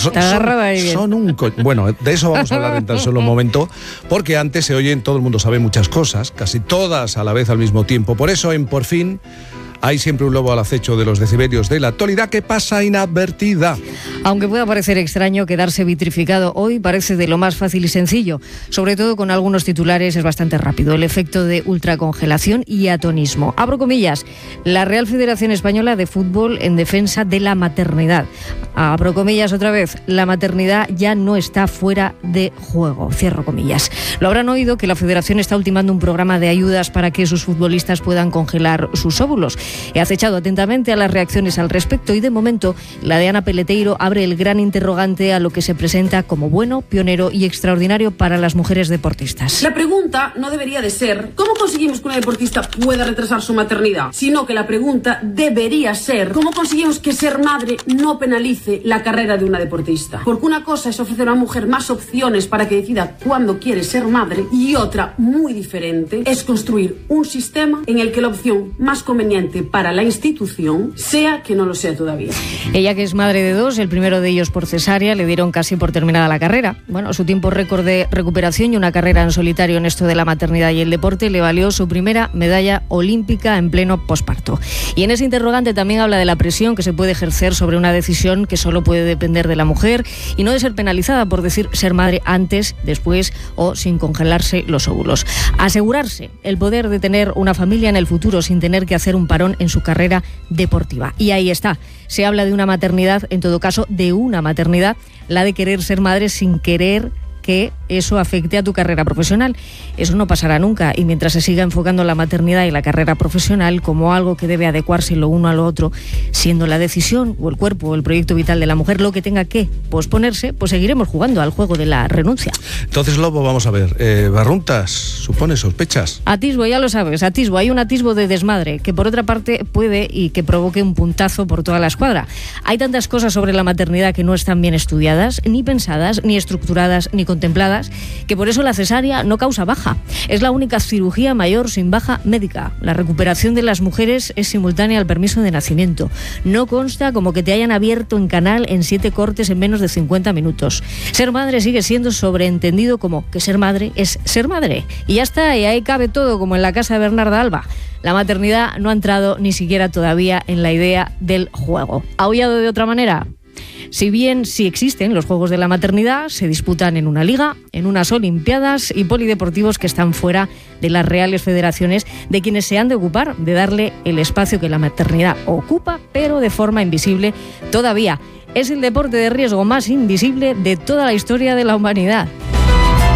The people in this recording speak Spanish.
Bueno, de eso vamos a hablar en tan solo un momento, porque antes se oyen, todo el mundo sabe muchas cosas, casi todas a la vez al mismo tiempo. Por eso, en Por Fin, hay siempre un lobo al acecho de los decibelios de la actualidad que pasa inadvertida. Aunque pueda parecer extraño quedarse vitrificado, hoy parece de lo más fácil y sencillo. Sobre todo con algunos titulares es bastante rápido. El efecto de ultracongelación y atonismo. Abro comillas. La Real Federación Española de Fútbol en defensa de la maternidad. Abro comillas otra vez. La maternidad ya no está fuera de juego. Cierro comillas. Lo habrán oído que la Federación está ultimando un programa de ayudas para que sus futbolistas puedan congelar sus óvulos. He acechado atentamente a las reacciones al respecto y de momento la de Ana Peleteiro abre el gran interrogante a lo que se presenta como bueno, pionero y extraordinario para las mujeres deportistas. La pregunta no debería de ser ¿cómo conseguimos que una deportista pueda retrasar su maternidad? Sino que la pregunta debería ser ¿cómo conseguimos que ser madre no penalice la carrera de una deportista? Porque una cosa es ofrecer a una mujer más opciones para que decida cuándo quiere ser madre y otra, muy diferente, es construir un sistema en el que la opción más conveniente para la institución sea que no lo sea todavía. Ella, que es madre de dos, el primero de ellos por cesárea, le dieron casi por terminada la carrera. Bueno, su tiempo récord de recuperación y una carrera en solitario en esto de la maternidad y el deporte le valió su primera medalla olímpica en pleno posparto. Y en ese interrogante también habla de la presión que se puede ejercer sobre una decisión que solo puede depender de la mujer y no de ser penalizada por decir ser madre antes, después o sin congelarse los óvulos. Asegurarse el poder de tener una familia en el futuro sin tener que hacer un parón en su carrera deportiva. Y ahí está. Se habla de una maternidad, en todo caso, de una maternidad, la de querer ser madre sin querer que eso afecte a tu carrera profesional. Eso no pasará nunca y mientras se siga enfocando la maternidad y la carrera profesional como algo que debe adecuarse lo uno a lo otro, siendo la decisión o el cuerpo o el proyecto vital de la mujer lo que tenga que posponerse, pues seguiremos jugando al juego de la renuncia. Entonces, Lobo, vamos a ver, Barruntas, ¿supone sospechas? Atisbo, ya lo sabes, atisbo. Hay un atisbo de desmadre que por otra parte puede y que provoque un puntazo por toda la escuadra. Hay tantas cosas sobre la maternidad que no están bien estudiadas, ni pensadas, ni estructuradas, ni contempladas, que por eso la cesárea no causa baja. Es la única cirugía mayor sin baja médica. La recuperación de las mujeres es simultánea al permiso de nacimiento. No consta como que te hayan abierto en canal en 7 cortes en menos de 50 minutos. Ser madre sigue siendo sobreentendido como que ser madre es ser madre. Y ya está, y ahí cabe todo como en la casa de Bernarda Alba. La maternidad no ha entrado ni siquiera todavía en la idea del juego. ¿Aullado de otra manera? Si bien sí existen los Juegos de la Maternidad, se disputan en una liga, en unas olimpiadas y polideportivos que están fuera de las reales federaciones de quienes se han de ocupar de darle el espacio que la maternidad ocupa, pero de forma invisible todavía. Es el deporte de riesgo más invisible de toda la historia de la humanidad.